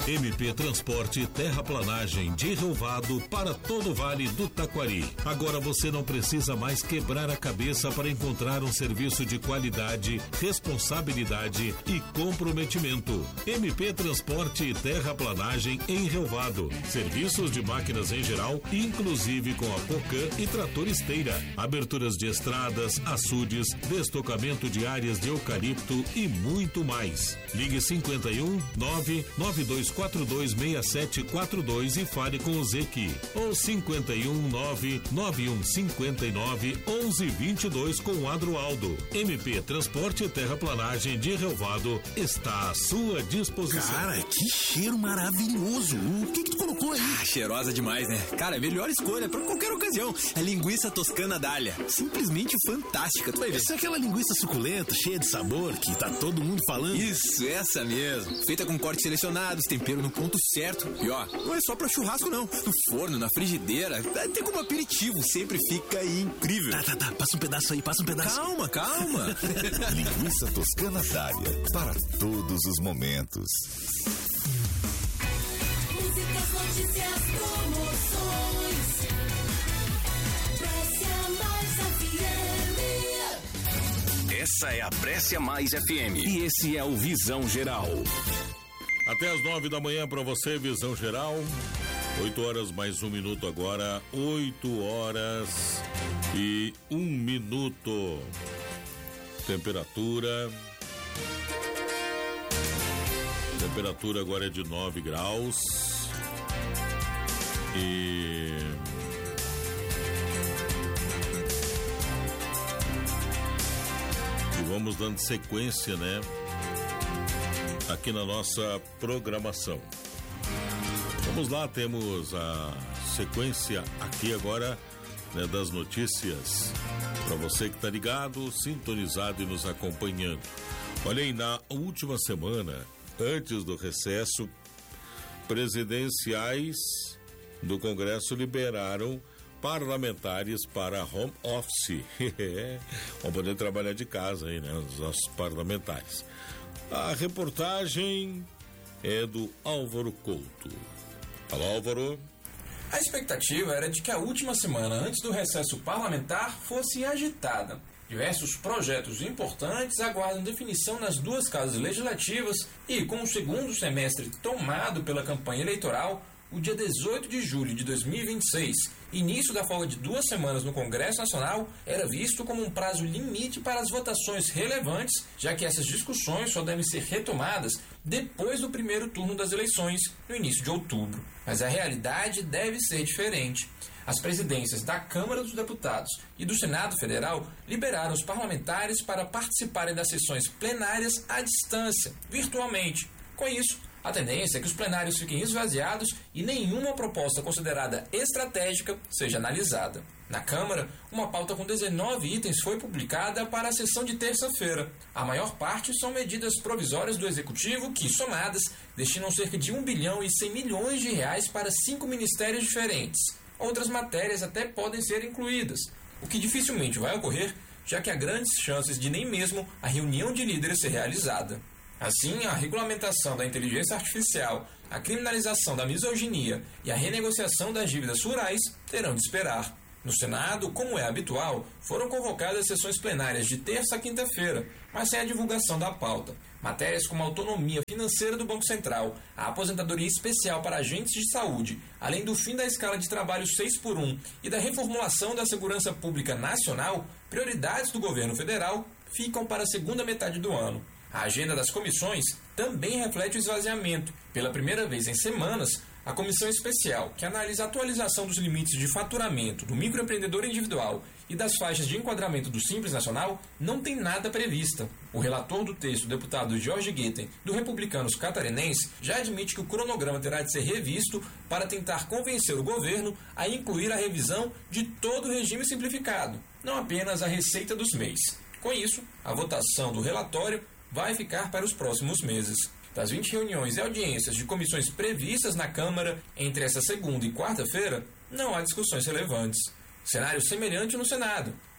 MP Transporte Terraplanagem de Relvado para todo o Vale do Taquari. Agora você não precisa mais quebrar a cabeça para encontrar um serviço de qualidade, responsabilidade e comprometimento. MP Transporte Terraplanagem em Relvado. Serviços de máquinas em geral, inclusive com a Pocan e trator esteira. Aberturas de estradas, açudes, destocamento de áreas de eucalipto e muito mais. Ligue 51 99242 6742 e fale com o Zequi. Ou 51 99159 1122 com o Adroaldo. MP Transporte Terraplanagem de Relvado está à sua disposição. Cara, que cheiro maravilhoso. O que tu colocou aí? Cheirosa demais, né? Cara, melhor escolha pra qualquer ocasião. A linguiça toscana Dália. Simplesmente fantástica, tu vai ver. Essa é aquela linguiça suculenta, cheia de sabor, que tá todo mundo falando. Isso, essa mesmo. Feita com cortes selecionados, tempero no ponto certo. E ó, não é só pra churrasco não. No forno, na frigideira, até como aperitivo, sempre fica incrível. Tá, passa um pedaço aí, passa um pedaço. Calma. Linguiça toscana Dália, para todos os momentos. Músicas, notícias, promoções. Brescia Mais FM. Essa é a Brescia Mais FM. E esse é o Visão Geral. Até às 9 da manhã para você, Visão Geral. 8 horas mais 1 minuto agora. 8 horas e 1 minuto. Temperatura agora é de 9 graus. E vamos dando sequência, né? Aqui na nossa programação. Vamos lá, temos a sequência aqui agora, né, das notícias para você que está ligado, sintonizado e nos acompanhando. Olha aí, na última semana, antes do recesso, presidenciais do Congresso liberaram parlamentares para home office. Vão poder trabalhar de casa aí, né, os nossos parlamentares. A reportagem é do Álvaro Couto. Alô, Álvaro. A expectativa era de que a última semana antes do recesso parlamentar fosse agitada. Diversos projetos importantes aguardam definição nas duas casas legislativas e, com o segundo semestre tomado pela campanha eleitoral, o dia 18 de julho de 2026, início da folga de 2 semanas no Congresso Nacional, era visto como um prazo limite para as votações relevantes, já que essas discussões só devem ser retomadas depois do primeiro turno das eleições, no início de outubro. Mas a realidade deve ser diferente. As presidências da Câmara dos Deputados e do Senado Federal liberaram os parlamentares para participarem das sessões plenárias à distância, virtualmente. Com isso, a tendência é que os plenários fiquem esvaziados e nenhuma proposta considerada estratégica seja analisada. Na Câmara, uma pauta com 19 itens foi publicada para a sessão de terça-feira. A maior parte são medidas provisórias do Executivo que, somadas, destinam cerca de 1 bilhão e 100 milhões de reais para 5 ministérios diferentes. Outras matérias até podem ser incluídas, o que dificilmente vai ocorrer, já que há grandes chances de nem mesmo a reunião de líderes ser realizada. Assim, a regulamentação da inteligência artificial, a criminalização da misoginia e a renegociação das dívidas rurais terão de esperar. No Senado, como é habitual, foram convocadas sessões plenárias de terça a quinta-feira, mas sem a divulgação da pauta. Matérias como a autonomia financeira do Banco Central, a aposentadoria especial para agentes de saúde, além do fim da escala de trabalho 6x1 e da reformulação da segurança pública nacional, prioridades do governo federal, ficam para a segunda metade do ano. A agenda das comissões também reflete o esvaziamento. Pela primeira vez em semanas, a comissão especial, que analisa a atualização dos limites de faturamento do microempreendedor individual e das faixas de enquadramento do Simples Nacional, não tem nada prevista. O relator do texto, o deputado Jorge Guetem, do Republicanos Catarinense, já admite que o cronograma terá de ser revisto para tentar convencer o governo a incluir a revisão de todo o regime simplificado, não apenas a receita dos MEIs. Com isso, a votação do relatório vai ficar para os próximos meses. Das 20 reuniões e audiências de comissões previstas na Câmara entre essa segunda e quarta-feira, não há discussões relevantes. Cenário semelhante no Senado.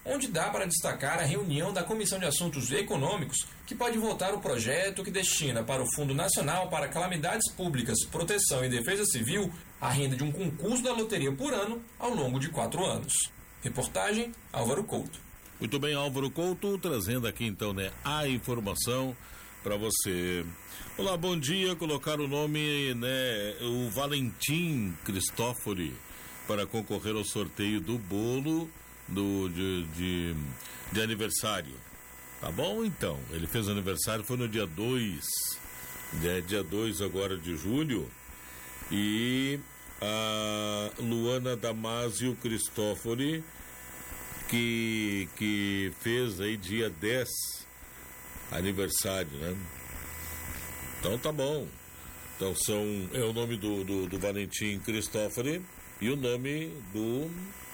onde dá para destacar a reunião da Comissão de Assuntos Econômicos, que pode votar o projeto que destina para o Fundo Nacional para Calamidades Públicas, Proteção e Defesa Civil a renda de um concurso da loteria por ano ao longo de 4 anos. Reportagem Álvaro Couto. Muito bem, Álvaro Couto, trazendo aqui então, né, a informação para você. Olá, bom dia. Colocar o nome, né, o Valentim Cristófori para concorrer ao sorteio do bolo de aniversário. Tá bom, então. Ele fez aniversário, foi no dia 2, né, dia 2 agora de julho. E a Luana Damásio Cristófori, que fez aí dia 10 aniversário, né? Então tá bom. Então é o nome do Valentim Cristófori e o nome do...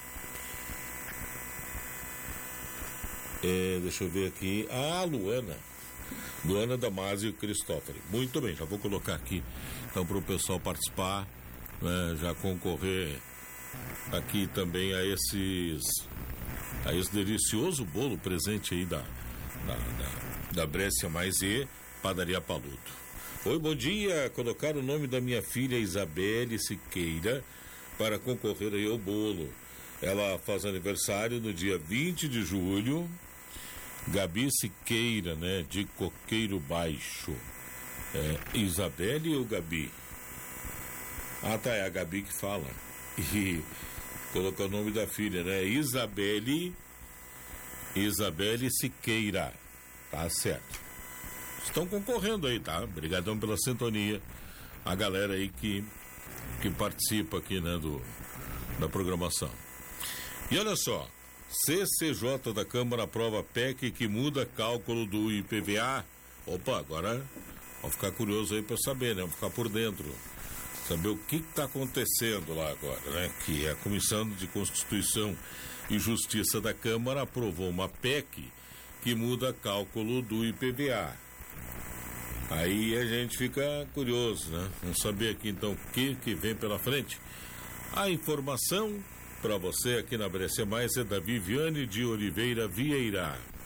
deixa eu ver aqui. Luana Damásio Cristófori. Muito bem, já vou colocar aqui então para o pessoal participar, né, já concorrer aqui também a esse delicioso bolo presente aí da Brescia Mais E Padaria Paludo. Oi, bom dia. Colocar o nome da minha filha Isabelle Siqueira para concorrer aí ao bolo. Ela faz aniversário no dia 20 de julho. Gabi Siqueira, né, de Coqueiro Baixo. Isabelle ou Gabi? Ah, tá, é a Gabi que fala. E colocou o nome da filha, né? Isabelle Siqueira. Tá certo. Estão concorrendo aí, tá? Obrigadão pela sintonia. A galera aí que participa aqui, né, da programação. E olha só, CCJ da Câmara aprova PEC que muda cálculo do IPVA. Opa, agora vamos ficar curioso aí para saber, né? Vamos ficar por dentro. Saber o que está acontecendo lá agora, né? Que a Comissão de Constituição e Justiça da Câmara aprovou uma PEC que muda cálculo do IPVA. Aí a gente fica curioso, né? Vamos saber aqui então o que vem pela frente. A informação para você aqui na Brescia Mais é da Viviane de Oliveira Vieira.